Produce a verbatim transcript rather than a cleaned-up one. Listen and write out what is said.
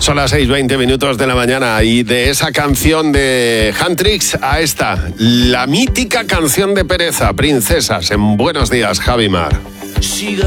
Son las seis veinte minutos de la mañana y de esa canción de Huntrix a esta, la mítica canción de Pereza, Princesas, en Buenos Días, Javi Mar.